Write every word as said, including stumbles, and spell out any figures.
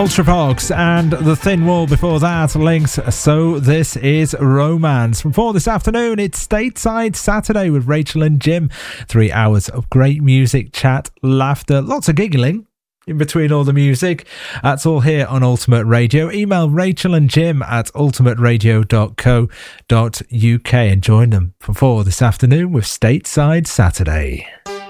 Ultravox and The Thin Wall before that, Links, So This Is Romance. Before this afternoon, it's Stateside Saturday with Rachel and Jim. Three hours of great music, chat, laughter, lots of giggling in between all the music. That's all here on Ultimate Radio. Email Rachel and Jim at ultimate radio dot co dot uk and join them for four this afternoon with Stateside Saturday.